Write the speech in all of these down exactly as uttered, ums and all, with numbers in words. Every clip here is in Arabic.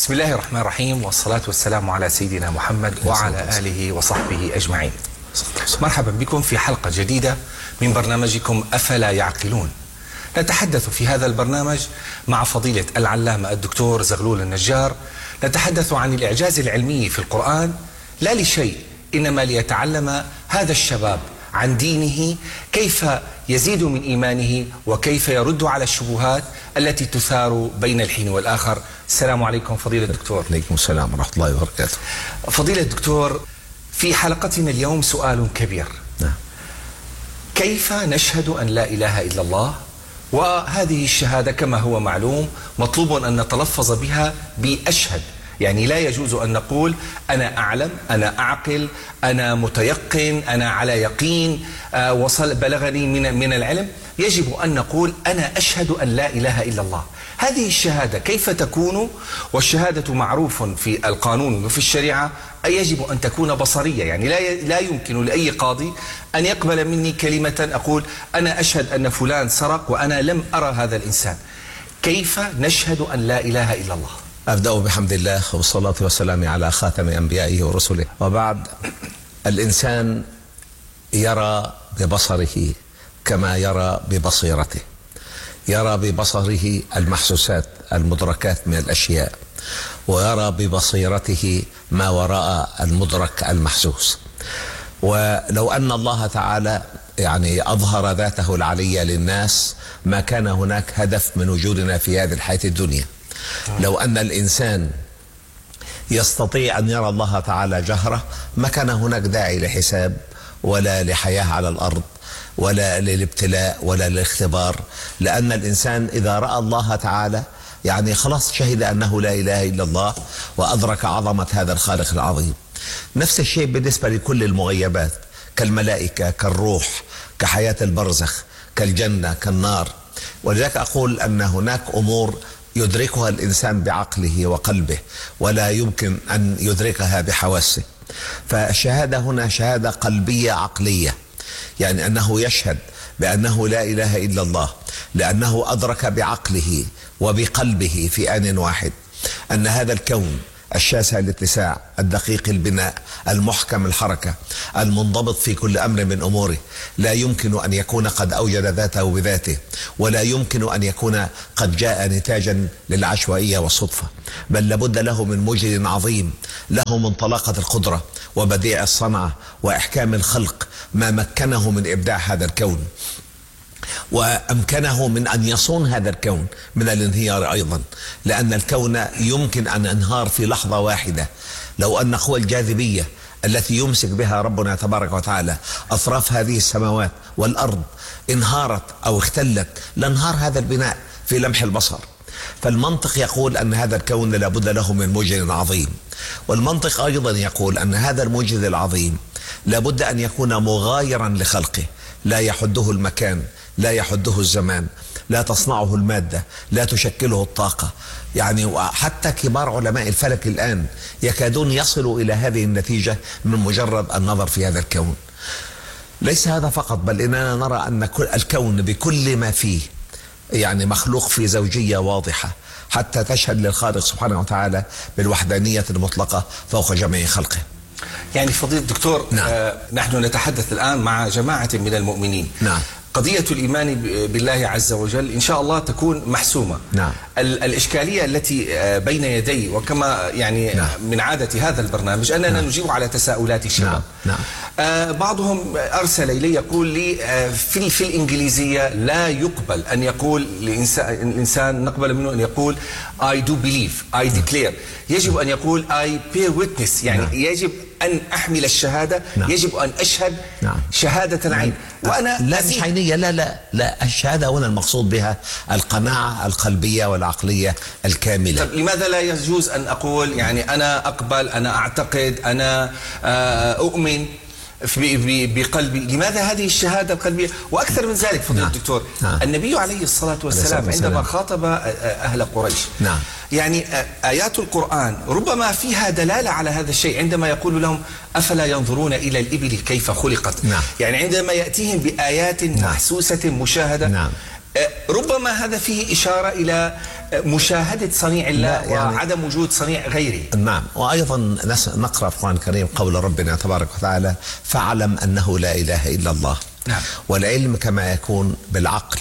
بسم الله الرحمن الرحيم، والصلاة والسلام على سيدنا محمد وعلى آله وصحبه أجمعين. مرحبا بكم في حلقة جديدة من برنامجكم أفلا يعقلون. نتحدث في هذا البرنامج مع فضيلة العلامة الدكتور زغلول النجار، نتحدث عن الإعجاز العلمي في القرآن، لا لشيء إنما ليتعلم هذا الشباب عن دينه، كيف يزيد من إيمانه وكيف يرد على الشبهات التي تثار بين الحين والآخر. السلام عليكم فضيلة الدكتور. عليكم السلام ورحمة الله وبركاته. فضيلة الدكتور، في حلقتنا اليوم سؤال كبير. نعم. كيف نشهد أن لا إله إلا الله؟ وهذه الشهادة كما هو معلوم مطلوب أن نتلفظ بها بأشهد، يعني لا يجوز أن نقول أنا أعلم، أنا أعقل، أنا متيقن، أنا على يقين، آه وصل بلغني من من العلم. يجب أن نقول أنا أشهد أن لا إله إلا الله. هذه الشهادة كيف تكون؟ والشهادة معروف في القانون وفي الشريعة أي يجب أن تكون بصرية، يعني لا لا يمكن لأي قاضي أن يقبل مني كلمة أقول أنا أشهد أن فلان سرق وأنا لم أرى هذا الإنسان. كيف نشهد أن لا إله إلا الله؟ أبدأ بحمد الله والصلاة والسلام على خاتم أنبيائه ورسله، وبعد. الإنسان يرى ببصره كما يرى ببصيرته، يرى ببصره المحسوسات المدركات من الأشياء، ويرى ببصيرته ما وراء المدرك المحسوس. ولو أن الله تعالى يعني أظهر ذاته العلية للناس ما كان هناك هدف من وجودنا في هذه الحياة الدنيا. لو أن الإنسان يستطيع أن يرى الله تعالى جهرة ما كان هناك داعي لحساب ولا لحياة على الأرض ولا للابتلاء ولا للاختبار، لأن الإنسان إذا رأى الله تعالى يعني خلاص شهد أنه لا إله إلا الله وأدرك عظمة هذا الخالق العظيم. نفس الشيء بالنسبة لكل المغيبات كالملائكة، كالروح، كحياة البرزخ، كالجنة، كالنار. ولذلك أقول أن هناك أمور يدركها الإنسان بعقله وقلبه ولا يمكن أن يدركها بحواسه. فالشهادة هنا شهادة قلبية عقلية، يعني أنه يشهد بأنه لا إله إلا الله لأنه أدرك بعقله وبقلبه في آن واحد أن هذا الكون الشاسع الاتساع، الدقيق البناء، المحكم الحركة، المنضبط في كل أمر من أموره، لا يمكن أن يكون قد أوجد ذاته بذاته، ولا يمكن أن يكون قد جاء نتاجا للعشوائية والصدفة، بل لابد له من مجد عظيم، له من طلاقة القدرة وبديع الصنعة وإحكام الخلق ما مكنه من إبداع هذا الكون، وأمكنه من أن يصون هذا الكون من الانهيار أيضا، لأن الكون يمكن أن ينهار في لحظة واحدة. لو أن قوى الجاذبية التي يمسك بها ربنا تبارك وتعالى أطراف هذه السماوات والأرض انهارت أو اختلت لانهار هذا البناء في لمح البصر. فالمنطق يقول أن هذا الكون لابد له من موجد عظيم، والمنطق أيضا يقول أن هذا الموجد العظيم لابد أن يكون مغايرا لخلقه، لا يحده المكان، لا يحده الزمان، لا تصنعه المادة، لا تشكله الطاقة. يعني حتى كبار علماء الفلك الآن يكادون يصلوا إلى هذه النتيجة من مجرد النظر في هذا الكون. ليس هذا فقط، بل إننا نرى أن الكون بكل ما فيه يعني مخلوق في زوجية واضحة حتى تشهد للخالق سبحانه وتعالى بالوحدانية المطلقة فوق جميع خلقه. يعني فضيلة الدكتور، نعم. آه نحن نتحدث الآن مع جماعة من المؤمنين. نعم. قضية الإيمان بالله عز وجل إن شاء الله تكون محسومة. نعم. الإشكالية التي بين يدي وكما يعني نعم. من عادة هذا البرنامج أننا نعم. نجيب على تساؤلات الشباب. نعم. نعم. آه بعضهم أرسل إلي يقول لي آه في, في الإنجليزية لا يقبل أن يقول الإنسان, الإنسان نقبل منه أن يقول I do believe, I declare. يجب أن يقول I bear witness، يعني نعم. يجب أن أحمل الشهادة. نعم. يجب أن أشهد. نعم. شهادة العين. وأنا لا مش عينية، لا لا لا الشهادة هنا المقصود بها القناعة القلبية والعقلية الكاملة. طب لماذا لا يجوز أن أقول يعني أنا أقبل، أنا أعتقد، أنا أؤمن بقلبي؟ لماذا هذه الشهادة القلبية؟ وأكثر من ذلك فضيلة نعم. الدكتور، نعم. النبي عليه الصلاة والسلام عندما خاطب أهل قريش، نعم. يعني آيات القرآن ربما فيها دلالة على هذا الشيء، عندما يقول لهم أفلا ينظرون إلى الإبل كيف خلقت. نعم. يعني عندما يأتيهم بآيات نعم. محسوسة مشاهدة. نعم. ربما هذا فيه إشارة إلى مشاهدة صنيع الله يعني وعدم وجود صنيع غيره. نعم، وأيضا نقرأ في القرآن الكريم قول ربنا تبارك وتعالى: فاعلم أنه لا إله إلا الله. نعم. والعلم كما يكون بالعقل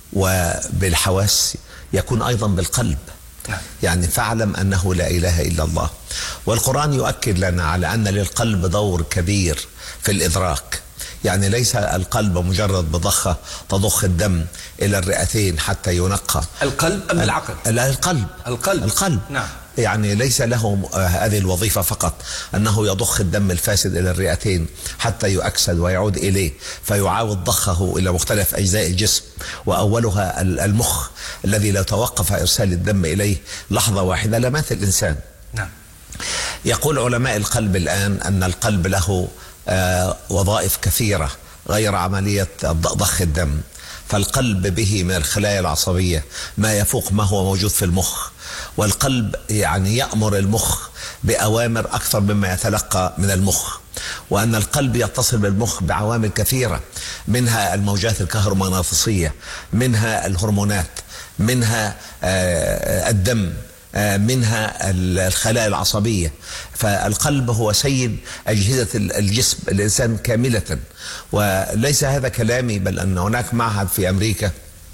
وبالحواس يكون أيضا بالقلب. نعم. يعني فاعلم أنه لا إله إلا الله. والقرآن يؤكد لنا على أن للقلب دور كبير في الإدراك. يعني ليس القلب مجرد بضخة تضخ الدم إلى الرئتين حتى ينقى. القلب أم العقل؟ القلب. القلب. القلب. نعم. يعني ليس له هذه الوظيفة فقط أنه يضخ الدم الفاسد إلى الرئتين حتى يؤكسد ويعود إليه فيعاود ضخه إلى مختلف أجزاء الجسم، وأولها المخ الذي لو توقف إرسال الدم إليه لحظة واحدة لمات الإنسان. نعم. يقول علماء القلب الآن أن القلب له آه وظائف كثيرة غير عملية ضخ الدم. فالقلب به من الخلايا العصبية ما يفوق ما هو موجود في المخ، والقلب يعني يأمر المخ بأوامر أكثر مما يتلقى من المخ، وأن القلب يتصل بالمخ بعوامل كثيرة، منها الموجات الكهرومغناطيسية، منها الهرمونات، منها آه الدم، منها الخلايا العصبية. فالقلب هو سيد أجهزة الجسم الإنسان كاملة. وليس هذا كلامي، بل أن هناك معهد في أمريكا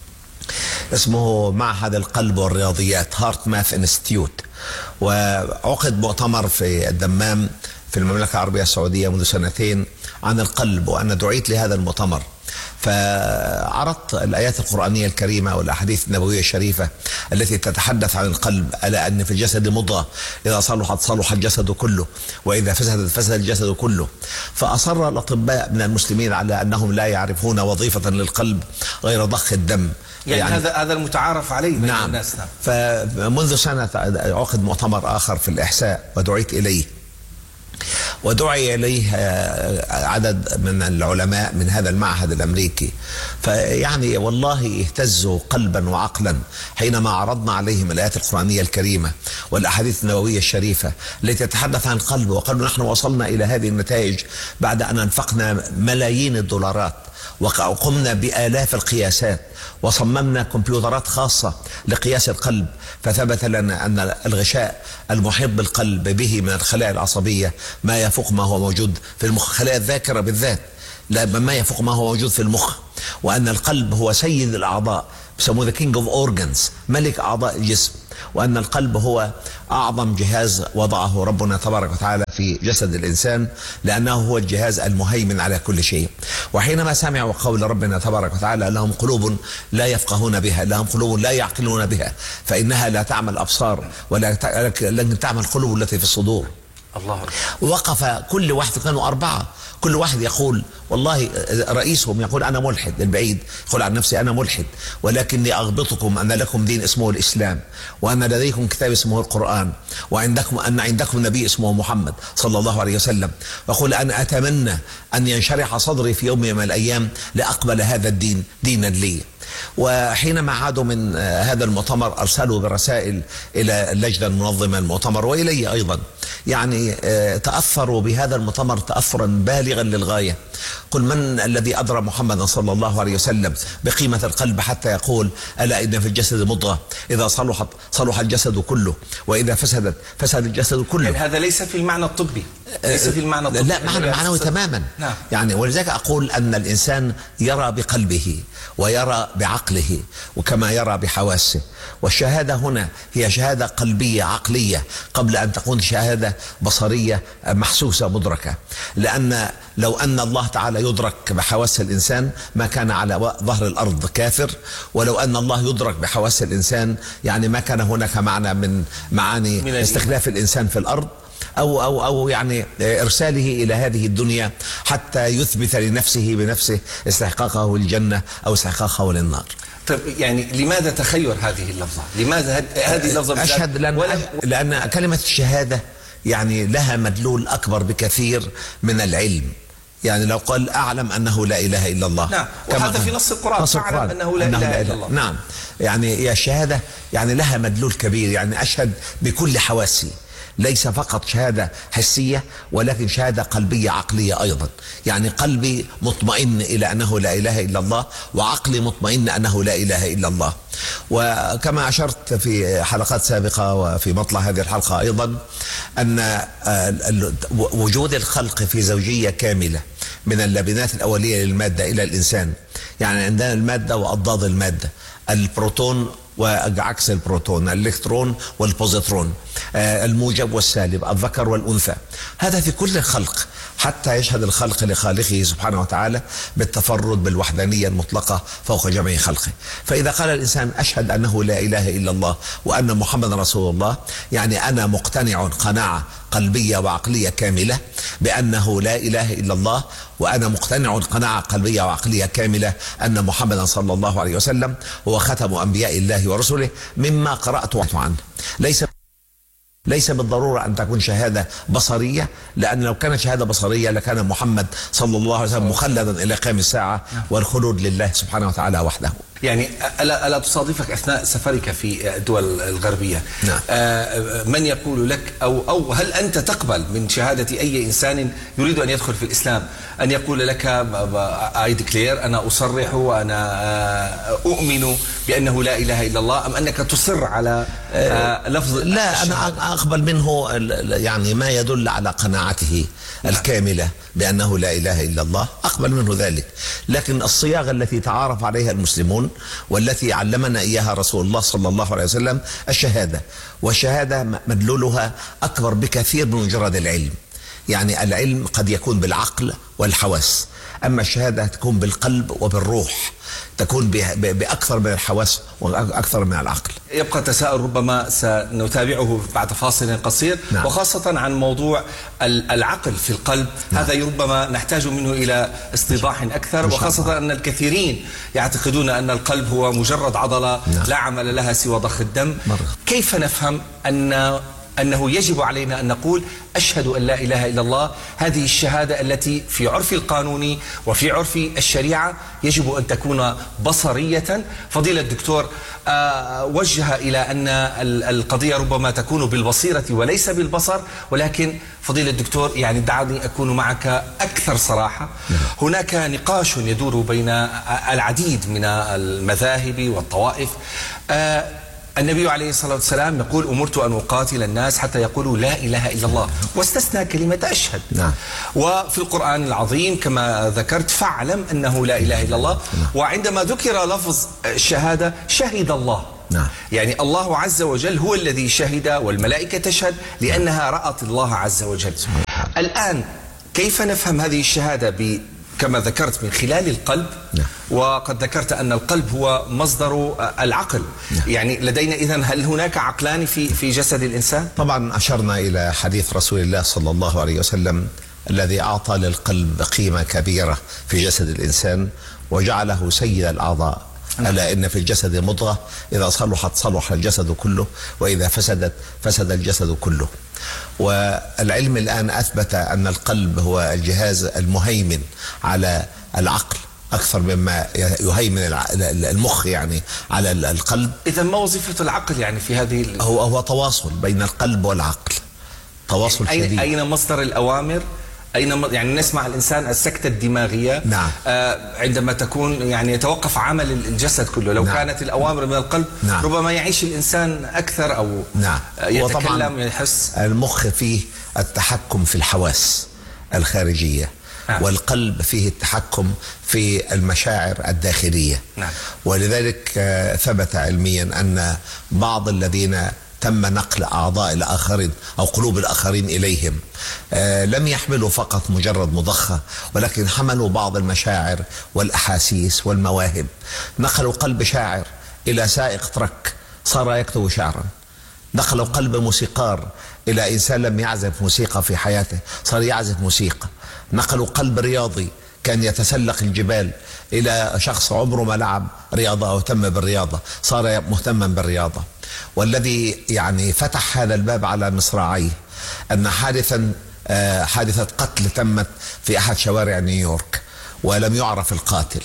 اسمه معهد القلب والرياضيات هارت ماث انستيتيوت، وعقد مؤتمر في الدمام في المملكة العربية السعودية منذ سنتين عن القلب، وأنا دعيت لهذا المؤتمر. فعرضت الآيات القرآنية الكريمة والأحاديث النبوية الشريفة التي تتحدث عن القلب، ألا أن في الجسد مضغة إذا صلحت صلح الجسد كله، وإذا فسدت فسد الجسد كله. فأصر الأطباء من المسلمين على أنهم لا يعرفون وظيفة للقلب غير ضخ الدم. يعني, يعني هذا هذا المتعارف عليه بين نعم. الناس. نعم. فمنذ سنة عقد مؤتمر آخر في الإحساء ودعيت إليه، ودعي إليه عدد من العلماء من هذا المعهد الأمريكي. فيعني والله اهتزوا قلبا وعقلا حينما عرضنا عليهم الآيات القرآنية الكريمة والأحاديث النبوية الشريفة التي تتحدث عن القلب، وقالوا نحن وصلنا إلى هذه النتائج بعد أن أنفقنا ملايين الدولارات وقمنا بآلاف القياسات وصممنا كمبيوترات خاصة لقياس القلب، فثبت لنا أن الغشاء المحيط بالقلب به من الخلايا العصبية ما يفوق ما هو موجود في المخ، خلايا الذاكرة بالذات لا ما يفوق ما هو موجود في المخ، وأن القلب هو سيد الأعضاء، بيسموه the king of organs، ملك أعضاء الجسم، وأن القلب هو أعظم جهاز وضعه ربنا تبارك وتعالى في جسد الإنسان، لأنه هو الجهاز المهيمن على كل شيء. وحينما سمعوا قول ربنا تبارك وتعالى لهم قلوب لا يفقهون بها، لهم قلوب لا يعقلون بها، فإنها لا تعمل الأبصار ولكن تعمل القلوب التي في الصدور. الله. وقف كل واحد، كانوا أربعة، كل واحد يقول والله رئيسهم يقول أنا ملحد، البعيد يقول عن نفسي أنا ملحد، ولكني أغبطكم أن لكم دين اسمه الإسلام، وأن لديكم كتاب اسمه القرآن، وعندكم أن عندكم نبي اسمه محمد صلى الله عليه وسلم، وأقول أنا أتمنى أن ينشرح صدري في يوم من الأيام لأقبل هذا الدين دينا لي. وحينما عادوا من هذا المؤتمر أرسلوا برسائل إلى اللجنة المنظمة المؤتمر وإلي أيضا، يعني تأثروا بهذا المؤتمر تأثرا بالغا للغاية. قل من الذي أدرى محمدا صلى الله عليه وسلم بقيمة القلب حتى يقول ألا إن في الجسد مضغة إذا صلحت صلح الجسد كله، وإذا فسدت فسد الجسد كله. يعني هذا ليس في المعنى الطبي، ليس في المعنى الطبي، لا معنى معنوي تماما. نعم. يعني ولذلك أقول أن الإنسان يرى بقلبه ويرى بعقله وكما يرى بحواسه، والشهادة هنا هي شهادة قلبية عقلية قبل أن تكون شهادة بصرية محسوسة مدركة، لأن لو أن الله تعالى يدرك بحواس الإنسان ما كان على ظهر الأرض كافر، ولو أن الله يدرك بحواس الإنسان يعني ما كان هناك معنى من معاني استخلاف الإنسان في الأرض أو أو أو يعني إرساله إلى هذه الدنيا حتى يثبت لنفسه بنفسه استحقاقه للجنة أو استحقاقه للنار. طيب يعني لماذا تخير هذه اللفظة؟ لماذا هذه اللفظة؟ أشهد لأن, ولا لأن كلمة الشهادة يعني لها مدلول أكبر بكثير من العلم. يعني لو قال أعلم أنه لا إله إلا الله، نعم، وهذا في نص القرآن، نص القرآن أعلم أنه لا, أنه لا إله إلا الله. نعم، يعني يا الشهادة يعني لها مدلول كبير، يعني أشهد بكل حواسي، ليس فقط شهادة حسية ولكن شهادة قلبية عقلية أيضا. يعني قلبي مطمئن إلى أنه لا إله إلا الله، وعقلي مطمئن أنه لا إله إلا الله. وكما أشرت في حلقات سابقة وفي مطلع هذه الحلقة أيضا أن وجود الخلق في زوجية كاملة من اللبنات الأولية للمادة إلى الإنسان. يعني عندنا المادة وأضداد المادة، البروتون وعكس البروتون، الإلكترون والبوزيترون، الموجب والسالب، الذكر والأنثى. هذا في كل الخلق، حتى يشهد الخلق لخالقه سبحانه وتعالى بالتفرد بالوحدانية المطلقة فوق جميع خلقه. فإذا قال الإنسان أشهد أنه لا إله إلا الله وأن محمد رسول الله، يعني أنا مقتنع قناعة قلبية وعقلية كاملة بأنه لا إله إلا الله، وأنا مقتنع قناعة قلبية وعقلية كاملة أن محمدا صلى الله عليه وسلم هو ختم أنبياء الله ورسله مما قرأت عنه. ليس ليس بالضرورة أن تكون شهادة بصرية، لأن لو كانت شهادة بصرية لكان محمد صلى الله عليه وسلم مخلدا إلى قيام الساعة، والخلود لله سبحانه وتعالى وحده. يعني ألا, ألا تصادفك أثناء سفرك في الدول الغربية نعم. من يقول لك أو, أو هل أنت تقبل من شهادة أي إنسان يريد أن يدخل في الإسلام أن يقول لك I declare أنا أصرح وأنا أؤمن بأنه لا إله إلا الله، أم أنك تصر على لفظ؟ لا، أنا أقبل منه يعني ما يدل على قناعته الكاملة بأنه لا إله إلا الله، أقبل منه ذلك. لكن الصياغة التي تعارف عليها المسلمون والتي علمنا إياها رسول الله صلى الله عليه وسلم الشهادة، والشهادة مدلولها أكبر بكثير من مجرد العلم. يعني العلم قد يكون بالعقل والحواس، أما الشهادة تكون بالقلب وبالروح، تكون بأكثر من الحواس وأكثر من العقل. يبقى تساؤل ربما سنتابعه بعد فاصل قصير. نعم. وخاصة عن موضوع العقل في القلب. نعم. هذا ربما نحتاج منه إلى استيضاح أكثر، وخاصة أن الكثيرين يعتقدون أن القلب هو مجرد عضلة. نعم. لا عمل لها سوى ضخ الدم. مرة. كيف نفهم أن أنه يجب علينا أن نقول أشهد أن لا إله إلا الله، هذه الشهادة التي في عرف القانون وفي عرف الشريعة يجب أن تكون بصرية؟ فضيلة الدكتور آه وجه إلى أن القضية ربما تكون بالبصيرة وليس بالبصر، ولكن فضيلة الدكتور يعني دعني أكون معك أكثر صراحة. هناك نقاش يدور بين العديد من المذاهب والطوائف. آه النبي عليه الصلاة والسلام يقول أمرت أن أقاتل الناس حتى يقولوا لا إله إلا الله، واستثنى كلمة أشهد. نعم. وفي القرآن العظيم كما ذكرت فاعلم أنه لا إله إلا الله. نعم. وعندما ذكر لفظ الشهادة شهد الله. نعم. يعني الله عز وجل هو الذي شهد، والملائكة تشهد لأنها رأت الله عز وجل. الآن كيف نفهم هذه الشهادة ب كما ذكرت من خلال القلب؟ نعم. وقد ذكرت أن القلب هو مصدر العقل. نعم. يعني لدينا إذن هل هناك عقلان في في جسد الإنسان؟ طبعا أشرنا إلى حديث رسول الله صلى الله عليه وسلم الذي أعطى للقلب قيمة كبيرة في جسد الإنسان وجعله سيد الأعضاء. نعم. ألا إن في الجسد مضغة إذا صلحت صلح الجسد كله، وإذا فسدت فسد الجسد كله. والعلم الآن أثبت أن القلب هو الجهاز المهيمن على العقل أكثر مما يهيمن المخ يعني على القلب. إذا ما وظيفة العقل يعني في هذه؟ هو هو تواصل بين القلب والعقل، تواصل يعني شديد. أين مصدر الأوامر؟ أين يعني نسمع الإنسان السكتة الدماغية. نعم. آه عندما تكون يعني يتوقف عمل الجسد كله. لو نعم. كانت الأوامر من القلب. نعم. ربما يعيش الإنسان أكثر أو نعم. يتكلم يحس. المخ فيه التحكم في الحواس الخارجية. نعم. والقلب فيه التحكم في المشاعر الداخلية. نعم. ولذلك ثبت علميا أن بعض الذين تم نقل أعضاء الآخرين أو قلوب الآخرين إليهم آه لم يحملوا فقط مجرد مضخة، ولكن حملوا بعض المشاعر والأحاسيس والمواهب. نقلوا قلب شاعر إلى سائق ترك صار يكتب شعرا، نقلوا قلب موسيقار إلى إنسان لم يعزف موسيقى في حياته صار يعزف موسيقى، نقلوا قلب رياضي كان يتسلق الجبال إلى شخص عمره ما لعب رياضة أو اهتم بالرياضة صار مهتما بالرياضة. والذي يعني فتح هذا الباب على مصراعيه أن حادثا حادثة قتل تمت في أحد شوارع نيويورك ولم يعرف القاتل،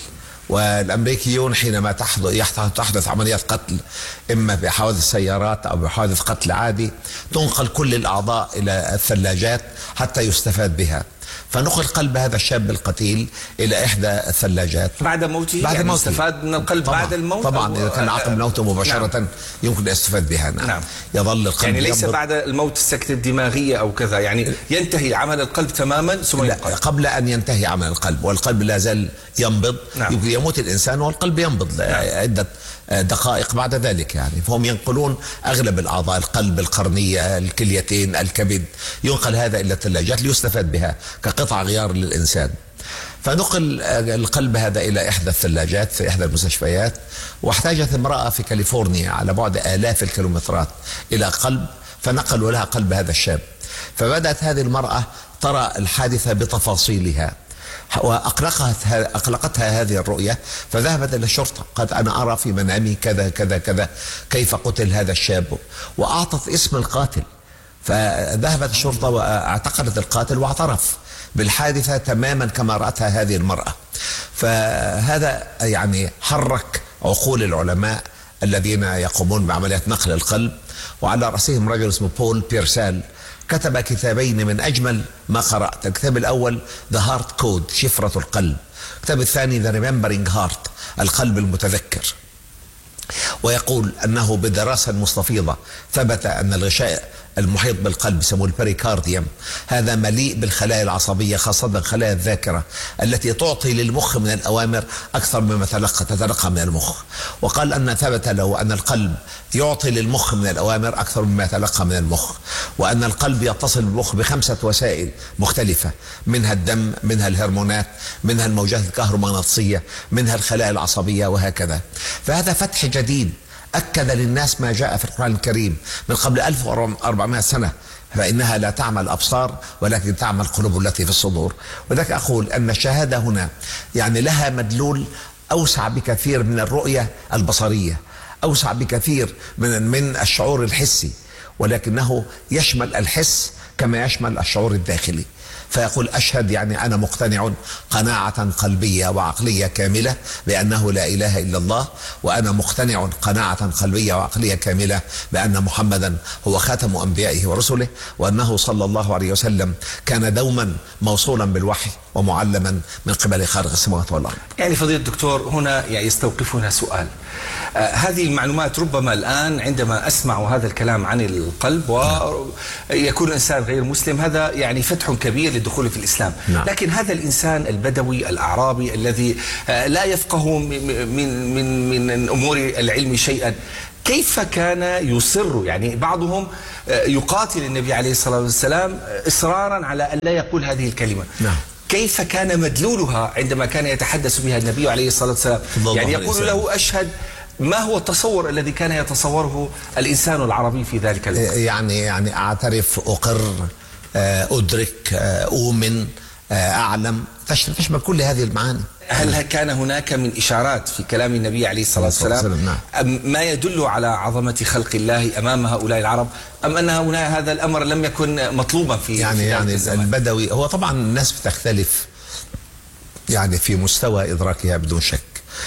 والأمريكيون حينما تحدث عمليات قتل إما بحوادث سيارات أو بحوادث قتل عادي تنقل كل الأعضاء إلى الثلاجات حتى يستفاد بها. فنقل قلب هذا الشاب القتيل إلى إحدى الثلاجات بعد موته. بعد يعني موته استفاد من القلب طبعا بعد الموت. طبعا إذا كان عقب موته مباشرة نعم. يمكن الاستفاد بها. نعم. نعم. يظل القلب يعني ليس ينبض. بعد الموت السكتة الدماغية أو كذا، يعني ينتهي عمل القلب تماما ثم ينقل. قبل أن ينتهي عمل القلب والقلب لا زال ينبض. نعم. يمكن يموت الإنسان والقلب ينبض. نعم. عدة دقائق بعد ذلك يعني. فهم ينقلون أغلب الأعضاء، القلب، القرنية، الكليتين، الكبد، ينقل هذا إلى الثلاجات ليستفاد بها كقطع غيار للإنسان. فنقل القلب هذا إلى إحدى الثلاجات في إحدى المستشفيات، واحتاجت امرأة في كاليفورنيا على بعد آلاف الكيلومترات إلى قلب، فنقلوا لها قلب هذا الشاب. فبدأت هذه المرأة ترى الحادثة بتفاصيلها، وأقلقتها أقلقتها هذه الرؤية، فذهبت إلى الشرطة. قالت أنا أرى في منامي كذا كذا كذا كيف قتل هذا الشاب، وأعطت اسم القاتل. فذهبت الشرطة واعتقلت القاتل واعترف بالحادثة تماما كما رأتها هذه المرأة. فهذا يعني حرك عقول العلماء الذين يقومون بعمليات نقل القلب، وعلى رأسهم رجل اسمه بول بيرسال كتب كتابين من أجمل ما قرأت. الكتاب الأول The Heart Code، شفرة القلب. الكتاب الثاني The Remembering Heart، القلب المتذكر. ويقول أنه بدراسة مستفيضة ثبت أن الغشاء المحيط بالقلب يسموه البريكارديوم، هذا مليء بالخلايا العصبية، خاصة خلايا الذاكرة التي تعطي للمخ من الأوامر أكثر مما تلقى تتلقى من المخ. وقال أن ثبت له أن القلب يعطي للمخ من الأوامر أكثر مما يتلقى من المخ، وأن القلب يتصل بالمخ بخمسة وسائل مختلفة، منها الدم، منها الهرمونات، منها الموجات الكهرومغناطيسية، منها الخلايا العصبية، وهكذا. فهذا فتح جديد أكد للناس ما جاء في القرآن الكريم من قبل ألف وأربعمائة سنة، فإنها لا تعمل الأبصار ولكن تعمل القلوب التي في الصدور. وذلك أقول أن الشهادة هنا يعني لها مدلول أوسع بكثير من الرؤية البصرية، أوسع بكثير من من الشعور الحسي، ولكنه يشمل الحس كما يشمل الشعور الداخلي. فيقول أشهد يعني أنا مقتنع قناعة قلبية وعقلية كاملة بأنه لا إله إلا الله، وأنا مقتنع قناعة قلبية وعقلية كاملة بأن محمدا هو خاتم أنبيائه ورسله، وأنه صلى الله عليه وسلم كان دوما موصولا بالوحي ومعلما من قبل خالق السماوات والأرض. يعني فضيلة الدكتور هنا يعني يستوقفنا سؤال، آه هذه المعلومات ربما الآن عندما أسمع هذا الكلام عن القلب ويكون الإنسان غير مسلم، هذا يعني فتح كبير للدخول في الإسلام. نعم. لكن هذا الإنسان البدوي الأعرابي الذي آه لا يفقه من من من أمور العلم شيئا، كيف كان يصر؟ يعني بعضهم يقاتل النبي عليه الصلاة والسلام إصرارا على أن لا يقول هذه الكلمة. نعم. كيف كان مدلولها عندما كان يتحدث بها النبي عليه الصلاة والسلام؟ يعني يقول له أشهد، ما هو التصور الذي كان يتصوره الإنسان العربي في ذلك الوقت؟ يعني يعني أعترف، أقر، أدرك، أؤمن، أعلم، تشمل كل هذه المعاني. هل كان هناك من إشارات في كلام النبي عليه الصلاة والسلام نعم. ما يدل على عظمة خلق الله أمام هؤلاء العرب، أم أن هنا هذا الأمر لم يكن مطلوبا في يعني في يعني الزمان؟ البدوي هو طبعا الناس بتختلف يعني في مستوى إدراكها بدون شك،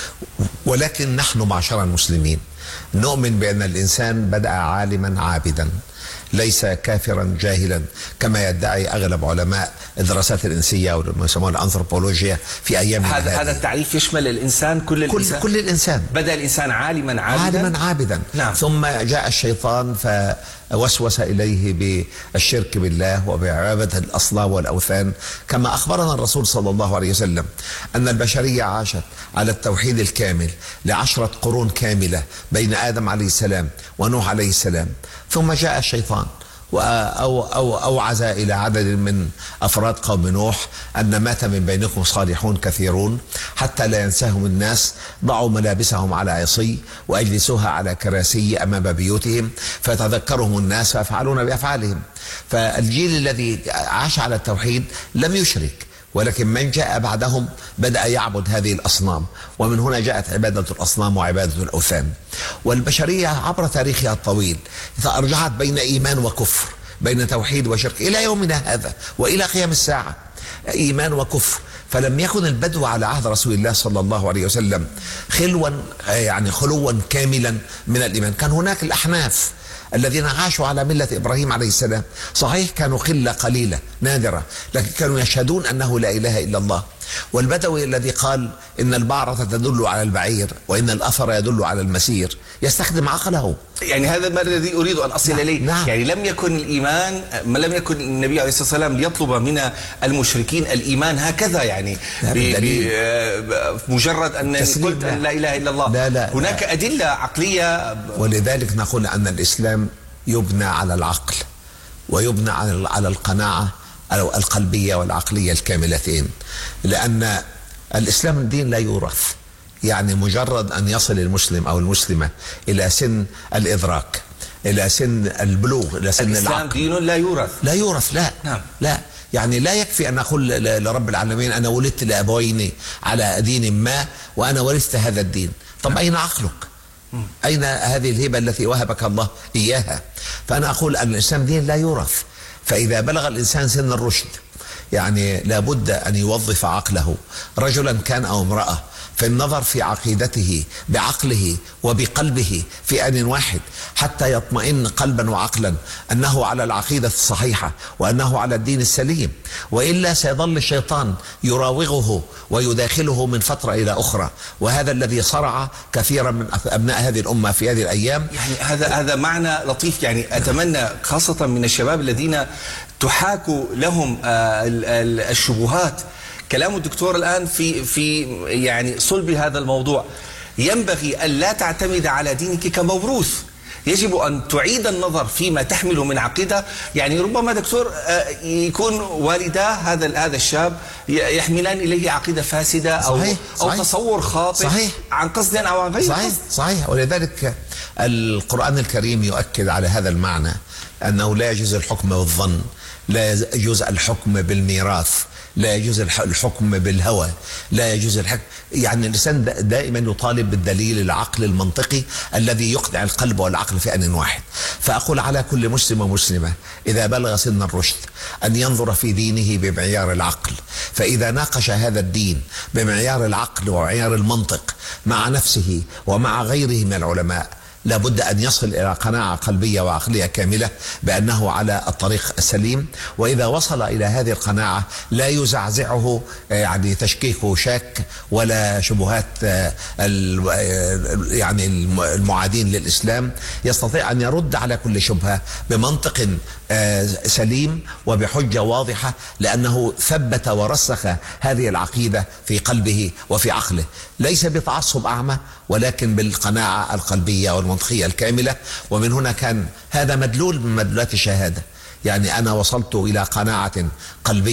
ولكن نحن معشر المسلمين نؤمن بأن الإنسان بدأ عالما عابدا، ليس كافرا جاهلا كما يدعي اغلب علماء الدراسات الانسيه او ما يسمونه الانثروبولوجيا في ايام هذا هذا التعريف يشمل الانسان كل, كل الانسان كل الانسان. بدا الانسان عالما عابدا عالما عابدا نعم. ثم جاء الشيطان فوسوس اليه بالشرك بالله وبعباده الاصنام والاوثان، كما اخبرنا الرسول صلى الله عليه وسلم ان البشريه عاشت على التوحيد الكامل لعشره قرون كامله بين ادم عليه السلام ونوح عليه السلام، ثم جاء الشيطان أو أو أوعز إلى عدد من أفراد قوم نوح أن مات من بينكم صالحون كثيرون حتى لا ينساهم الناس، ضعوا ملابسهم على عصي وأجلسوها على كراسي أمام بيوتهم فيتذكرهم الناس فيفعلون بأفعالهم. فالجيل الذي عاش على التوحيد لم يشرك، ولكن من جاء بعدهم بدأ يعبد هذه الأصنام، ومن هنا جاءت عبادة الأصنام وعبادة الأوثان. والبشرية عبر تاريخها الطويل تأرجحت بين إيمان وكفر، بين توحيد وشرك إلى يومنا هذا وإلى قيام الساعة، إيمان وكفر. فلم يكن البدو على عهد رسول الله صلى الله عليه وسلم خلوا يعني خلوا كاملا من الإيمان. كان هناك الأحناف الذين عاشوا على ملة إبراهيم عليه السلام، صحيح كانوا قلة قليلة نادرة، لكن كانوا يشهدون أنه لا إله إلا الله. والبدوي الذي قال إن البعرة تدل على البعير وإن الأثر يدل على المسير يستخدم عقله. يعني هذا ما الذي أريد أن أصل إليه. نعم. يعني لم يكن الإيمان، ما لم يكن النبي عليه الصلاة والسلام ليطلب من المشركين الإيمان هكذا، يعني بمجرد أن قلت أن لا إله إلا الله. لا لا هناك لا. أدلة عقلية. ولذلك نقول أن الإسلام يبنى على العقل ويبنى على على القناعة القلبية والعقلية الكاملتين، لأن الإسلام دين لا يورث. يعني مجرد أن يصل المسلم أو المسلمة إلى سن الإدراك، إلى سن البلوغ، إلى سن الإسلام العقل، دين لا يورث. لا يورث. لا نعم. لا يعني لا يكفي أن أقول لرب العالمين أنا ولدت لأبوين على دين ما وأنا ورثت هذا الدين. طب نعم. أين عقلك؟ أين هذه الهبة التي وهبك الله إياها؟ فأنا أقول أن الإسلام دين لا يورث. فإذا بلغ الإنسان سن الرشد يعني لابد أن يوظف عقله، رجلا كان أو امرأة، في النظر في عقيدته بعقله وبقلبه في آن واحد، حتى يطمئن قلبا وعقلا أنه على العقيدة الصحيحة وأنه على الدين السليم، وإلا سيظل الشيطان يراوغه ويداخله من فترة إلى أخرى. وهذا الذي صرع كثيرا من أبناء هذه الأمة في هذه الأيام. يعني هذا هذا معنى لطيف. يعني أتمنى خاصة من الشباب الذين تحاك لهم الشبهات. كلام الدكتور الآن في في يعني صلب هذا الموضوع. ينبغي أن لا تعتمد على دينك كموروث، يجب أن تعيد النظر فيما تحمل من عقيدة. يعني ربما دكتور يكون والدا هذا هذا الشاب يحملان إليه عقيدة فاسدة أو صحيح. أو صحيح. تصور خاطئ صحيح. عن قصد أو عن غير صحيح. قصد. صحيح. ولذلك القرآن الكريم يؤكد على هذا المعنى، أنه لا يجوز الحكم بالظن، لا يجوز الحكم بالميراث، لا يجوز الحكم بالهوى، لا يجوز الحكم. يعني الإنسان دائما يطالب بالدليل العقل المنطقي الذي يقنع القلب والعقل في آن واحد. فأقول على كل مسلم ومسلمة إذا بلغ سن الرشد أن ينظر في دينه بمعيار العقل، فإذا ناقش هذا الدين بمعيار العقل ومعيار المنطق مع نفسه ومع غيره من العلماء، لابد أن يصل إلى قناعة قلبية وعقلية كاملة بأنه على الطريق السليم. وإذا وصل إلى هذه القناعة لا يزعزعه يعني تشكيك شاك ولا شبهات يعني المعادين للإسلام، يستطيع أن يرد على كل شبهة بمنطق سليم وبحجة واضحة، لأنه ثبت ورسخ هذه العقيدة في قلبه وفي عقله، ليس بتعصب أعمى ولكن بالقناعة القلبية والمنطقية الكاملة. ومن هنا كان هذا مدلول من مدلولات الشهادة. يعني أنا وصلت إلى قناعة قلبية